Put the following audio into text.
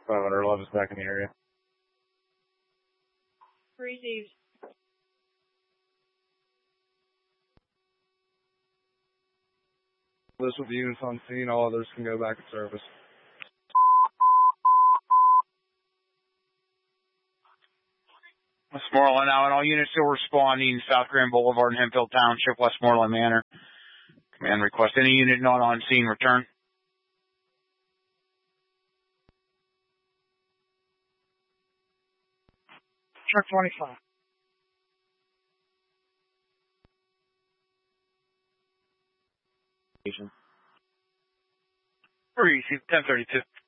500, love is back in the area. Received. This with the units on scene, all others can go back to service. Westmoreland now, and all units still responding South Grand Boulevard and Hemphill Township, Westmoreland Manor. Command request. Any unit not on scene, return. Truck 25. Receive 1032.